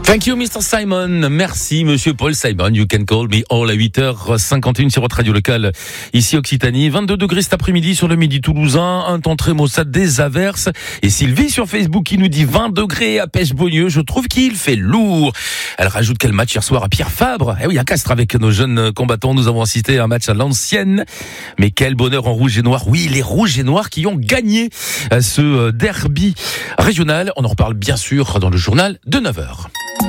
Thank you, Mr. Simon. Merci, Monsieur Paul Simon. You can call me all à 8h51 sur votre radio locale. Ici, Occitanie. 22 degrés cet après-midi sur le midi toulousain. Un temps très maussade, des averses. Et Sylvie sur Facebook qui nous dit 20 degrés à Pêche-Beaulieu. Je trouve qu'il fait lourd. Elle rajoute quel match hier soir à Pierre Fabre. Eh oui, à Castres avec nos jeunes combattants. Nous avons assisté à un match à l'ancienne. Mais quel bonheur en rouge et noir. Oui, les rouges et noirs qui ont gagné ce derby régional. On en reparle bien sûr dans le journal de 9h.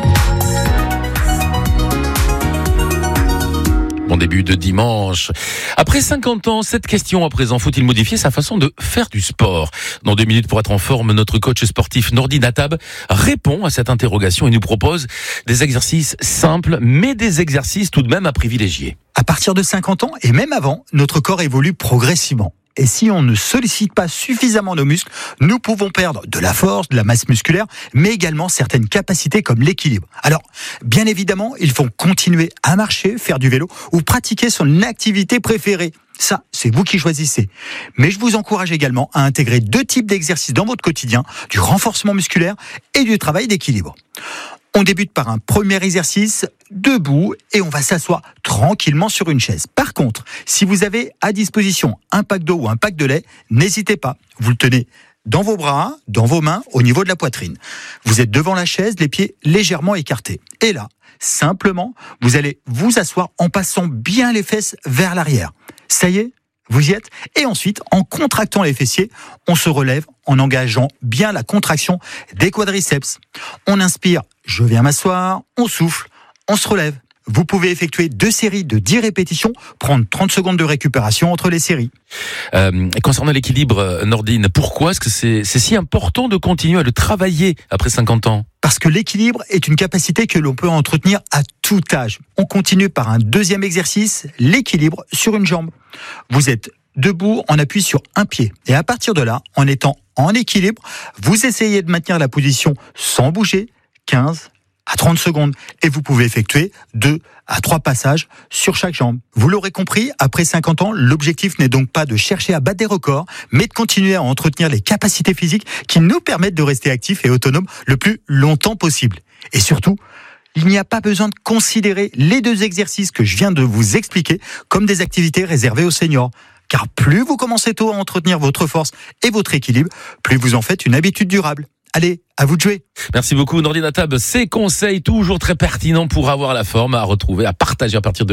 Bon début de dimanche. Après 50 ans, cette question à présent, faut-il modifier sa façon de faire du sport ? Dans 2 minutes pour être en forme, notre coach sportif Nordine Attab répond à cette interrogation et nous propose des exercices simples, mais des exercices tout de même à privilégier. À partir de 50 ans, et même avant, notre corps évolue progressivement. Et si on ne sollicite pas suffisamment nos muscles, nous pouvons perdre de la force, de la masse musculaire, mais également certaines capacités comme l'équilibre. Alors, bien évidemment, il faut continuer à marcher, faire du vélo ou pratiquer son activité préférée. Ça, c'est vous qui choisissez. Mais je vous encourage également à intégrer 2 types d'exercices dans votre quotidien, du renforcement musculaire et du travail d'équilibre. On débute par un premier exercice, debout, et on va s'asseoir tranquillement sur une chaise. Par contre, si vous avez à disposition un pack d'eau ou un pack de lait, n'hésitez pas. Vous le tenez dans vos bras, dans vos mains, au niveau de la poitrine. Vous êtes devant la chaise, les pieds légèrement écartés. Et là, simplement, vous allez vous asseoir en passant bien les fesses vers l'arrière. Ça y est ? Vous y êtes ? Et ensuite, en contractant les fessiers, on se relève en engageant bien la contraction des quadriceps. On inspire, je viens m'asseoir, on souffle, on se relève. Vous pouvez effectuer 2 séries de 10 répétitions, prendre 30 secondes de récupération entre les séries. Concernant l'équilibre, Nordine, pourquoi est-ce que c'est si important de continuer à le travailler après 50 ans ? Parce que l'équilibre est une capacité que l'on peut entretenir à tout âge. On continue par un deuxième exercice, l'équilibre sur une jambe. Vous êtes debout en appui sur un pied. Et à partir de là, en étant en équilibre, vous essayez de maintenir la position sans bouger, 15 à 30 secondes. Et vous pouvez effectuer 2 à 3 passages sur chaque jambe. Vous l'aurez compris, après 50 ans, l'objectif n'est donc pas de chercher à battre des records, mais de continuer à entretenir les capacités physiques qui nous permettent de rester actifs et autonomes le plus longtemps possible. Et surtout, il n'y a pas besoin de considérer les 2 exercices que je viens de vous expliquer comme des activités réservées aux seniors. Car plus vous commencez tôt à entretenir votre force et votre équilibre, plus vous en faites une habitude durable. Allez, à vous de jouer. Merci beaucoup Nordine Attab. Ces conseils toujours très pertinents pour avoir la forme à retrouver, à partager à partir de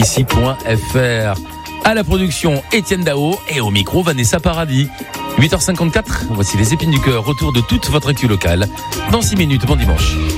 ici.fr. À la production, Étienne Dao et au micro, Vanessa Paradis. 8h54, voici les épines du cœur, retour de toute votre actu locale. Dans 6 minutes, bon dimanche.